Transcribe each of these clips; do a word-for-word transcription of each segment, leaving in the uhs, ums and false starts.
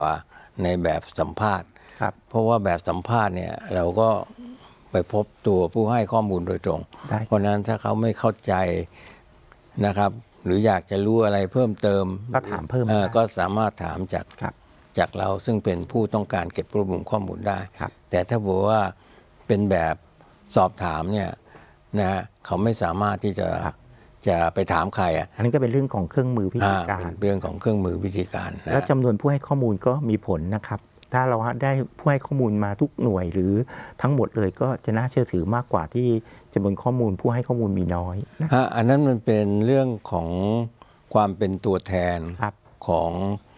ในแบบสัมภาษณ์เพราะว่าแบบสัมภาษณ์เนี่ยเราก็ไปพบตัวผู้ให้ข้อมูลโดยตรงเพราะนั้นถ้าเขาไม่เข้าใจนะครับหรืออยากจะรู้อะไรเพิ่มเติมก็ถามเพิ่มก็สามารถถามจากจากเราซึ่งเป็นผู้ต้องการเก็บรวบรวมข้อมูลได้แต่ถ้าบอกว่าเป็นแบบสอบถามเนี่ยนะฮะเขาไม่สามารถที่จะจะไปถามใครอ่ะอันนี้ก็เป็นเรื่องของเครื่องมือวิธีการเป็นเรื่องของเครื่องมือวิธีการและจำนวนผู้ให้ข้อมูลก็มีผลนะครับถ้าเราได้ผู้ให้ข้อมูลมาทุกหน่วยหรือทั้งหมดเลยก็จะน่าเชื่อถือมากกว่าที่จำนวนข้อมูลผู้ให้ข้อมูลมีน้อยนะอันนั้นมันเป็นเรื่องของความเป็นตัวแทนของ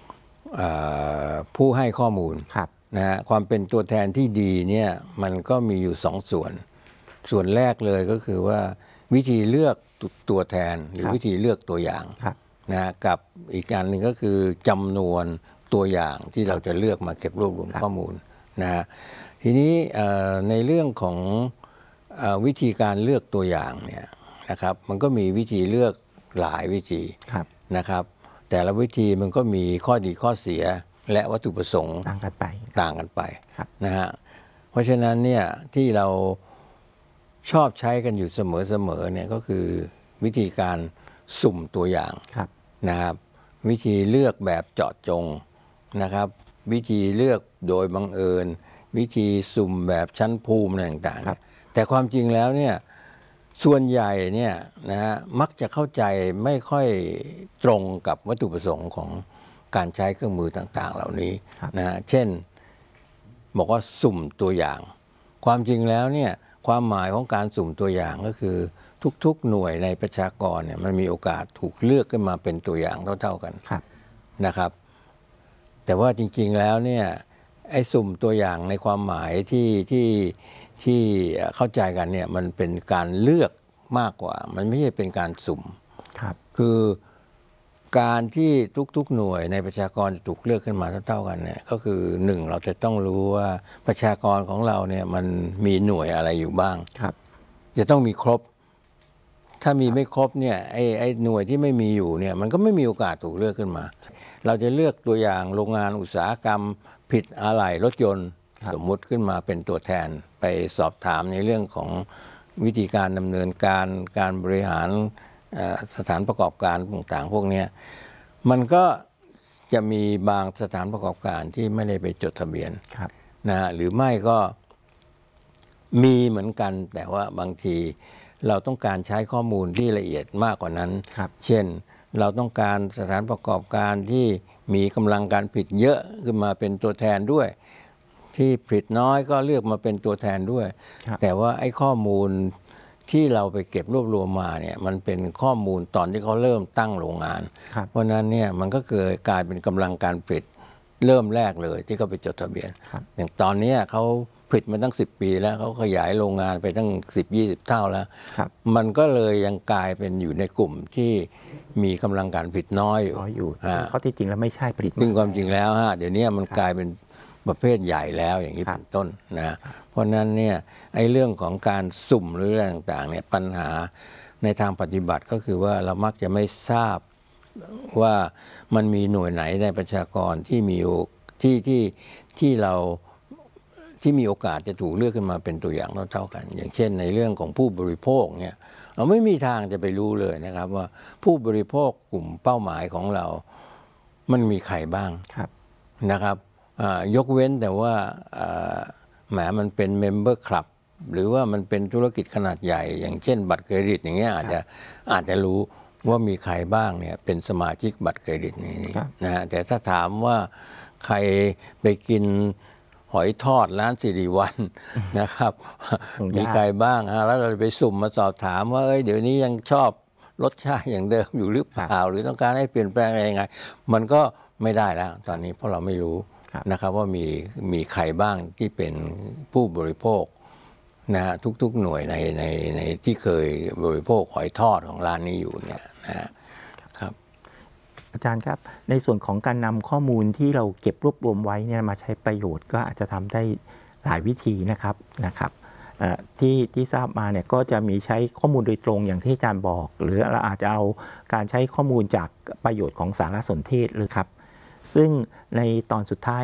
ผู้ให้ข้อมูลนะฮะความเป็นตัวแทนที่ดีเนี่ยมันก็มีอยู่สองส่วนส่วนแรกเลยก็คือว่าวิธีเลือกตัวแทนหรือวิธีเลือกตัวอย่างนะกับอีกการหนึ่งก็คือจำนวนตัวอย่างที่เราจะเลือกมาเก็บรวบรวมข้อมูลนะฮะทีนี้ในเรื่องของวิธีการเลือกตัวอย่างเนี่ยนะครับมันก็มีวิธีเลือกหลายวิธีนะครับแต่ละวิธีมันก็มีข้อดีข้อเสียและวัตถุประสงค์ต่างกันไปต่างกันไปนะฮะเพราะฉะนั้นเนี่ยที่เราชอบใช้กันอยู่เสมอๆเนี่ยก็คือวิธีการสุ่มตัวอย่างนะครับวิธีเลือกแบบเจาะจงนะครับวิธีเลือกโดยบังเอิญวิธีสุ่มแบบชั้นภูมิอะไรต่างๆแต่ความจริงแล้วเนี่ยส่วนใหญ่เนี่ยนะฮะมักจะเข้าใจไม่ค่อยตรงกับวัตถุประสงค์ของการใช้เครื่องมือต่างๆเหล่านี้นะฮะเช่นบอกว่าสุ่มตัวอย่างความจริงแล้วเนี่ยความหมายของการสุ่มตัวอย่างก็คือทุกๆหน่วยในประชากรเนี่ยมันมีโอกาสถูกเลือกขึ้นมาเป็นตัวอย่างเท่าๆกันนะครับแต่ว่าจริงๆแล้วเนี่ยไอ้สุ่มตัวอย่างในความหมายที่ที่ที่เข้าใจกันเนี่ยมันเป็นการเลือกมากกว่ามันไม่ใช่เป็นการสุ่มคือการที่ทุกๆหน่วยในประชากรถูกเลือกขึ้นมาเท่าๆกันเนี่ยก็คือหนึ่งเราจะต้องรู้ว่าประชากรของเราเนี่ยมันมีหน่วยอะไรอยู่บ้างจะต้องมีครบถ้ามีไม่ครบเนี่ยไอ้ไอ้หน่วยที่ไม่มีอยู่เนี่ยมันก็ไม่มีโอกาสถูกเลือกขึ้นมาเราจะเลือกตัวอย่างโรงงานอุตสาหกรรมผิดอะไหล่รถยนต์สมมุติขึ้นมาเป็นตัวแทนไปสอบถามในเรื่องของวิธีการดำเนินการการบริหารสถานประกอบการต่างๆพวกนี้มันก็จะมีบางสถานประกอบการที่ไม่ได้ไปจดทะเบียนนะหรือไม่ก็มีเหมือนกันแต่ว่าบางทีเราต้องการใช้ข้อมูลที่ละเอียดมากกว่านั้นเช่นเราต้องการสถานประกอบการที่มีกำลังการผลิตเยอะขึ้นมาเป็นตัวแทนด้วยที่ผลิตน้อยก็เลือกมาเป็นตัวแทนด้วยแต่ว่าไอ้ข้อมูลที่เราไปเก็บรวบรวมมาเนี่ยมันเป็นข้อมูลตอนที่เขาเริ่มตั้งโรงงานเพราะนั้นเนี่ยมันก็เกิดกลายเป็นกำลังการผลิตเริ่มแรกเลยที่เขาไปจดทะเบียนอย่างตอนนี้เขาผลิตมาตั้งสิบปีแล้วเขาขยายโรงงานไปตั้งสิบยี่สิบเท่าแล้วมันก็เลยยังกลายเป็นอยู่ในกลุ่มที่มีกำลังการผลิตน้อยอยู่อยู่เขาที่จริงแล้วไม่ใช่ผลิตซึ่งความจริงแล้วฮะเดี๋ยวนี้มันกลายเป็นประเภทใหญ่แล้วอย่างนี้เป็นต้นนะเพราะนั้นเนี่ยไอ้เรื่องของการสุ่มหรืออะไรต่างๆเนี่ยปัญหาในทางปฏิบัติก็คือว่าเรามักจะไม่ทราบว่ามันมีหน่วยไหนในประชากรที่มีที่ที่ที่เราที่มีโอกาสจะถูกเลือกขึ้นมาเป็นตัวอย่างเท่าๆกันอย่างเช่นในเรื่องของผู้บริโภคเนี่ยเราไม่มีทางจะไปรู้เลยนะครับว่าผู้บริโภคกลุ่มเป้าหมายของเรามันมีใครบ้างนะครับยกเว้นแต่ว่าแหมมันเป็นเมมเบอร์คลับหรือว่ามันเป็นธุรกิจขนาดใหญ่อย่างเช่นบัตรเครดิตอย่างเงี้ยอาจจะอาจจะรู้ว่ามีใครบ้างเนี่ยเป็นสมาชิกบัตรเครดิตนี้นะฮะแต่ถ้าถามว่าใครไปกินหอยทอดร้านสิริวัลย์นะครับมีใครบ้างฮะแล้วเราไปสุ่มมาสอบถามว่าเอ้ยเดี๋ยวนี้ยังชอบรสชาติอย่างเดิมอยู่หรือเปล่าหรือต้องการให้เปลี่ยนแปลงอะไรยังไงมันก็ไม่ได้แล้วตอนนี้เพราะเราไม่รู้นะครับว่ามีมีใครบ้างที่เป็นผู้บริโภคนะฮะทุกๆหน่วยในในในที่เคยบริโภคหอยทอดของร้านนี้อยู่เนี่ยนะครับอาจารย์ครับในส่วนของการนำข้อมูลที่เราเก็บรวบรวมไว้เนี่ยมาใช้ประโยชน์ก็อาจจะทำได้หลายวิธีนะครับนะครับที่ที่ทราบมาเนี่ยก็จะมีใช้ข้อมูลโดยตรงอย่างที่อาจารย์บอกหรือเราอาจจะเอาการใช้ข้อมูลจากประโยชน์ของสารสนเทศหรือครับซึ่งในตอนสุดท้าย